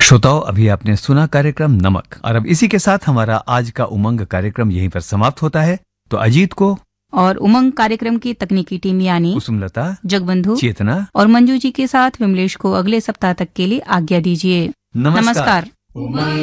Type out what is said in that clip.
श्रोताओं, अभी आपने सुना कार्यक्रम नमक, और अब इसी के साथ हमारा आज का उमंग कार्यक्रम यहीं पर समाप्त होता है। तो अजीत को और उमंग कार्यक्रम की तकनीकी टीम यानी कुसुमलता, जगबंधु, चेतना और मंजू जी के साथ विमलेश को अगले सप्ताह तक के लिए आज्ञा दीजिए। नमस्कार।